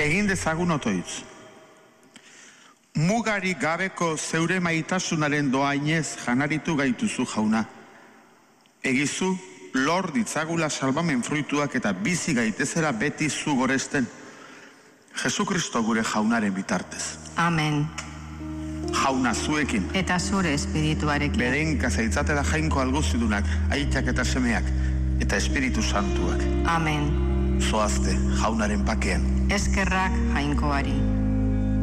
Egin dezagun otoitz. Mugari gabeko zeure maitasunaren doainez janaritu gaituzu jauna. Egizu, lor ditzagula salbamen fruituak eta bizi gaitezera beti zu goresten. Jesukristo gure jaunaren bitartez. Amen. Jauna zuekin. Eta zure espirituarekin. Berenka zaitzatela jainko alguzidunak, aitak eta semeak, eta espiritu santuak. Amen. Zoazte jaunaren pakean. Eskerrak jainkoari.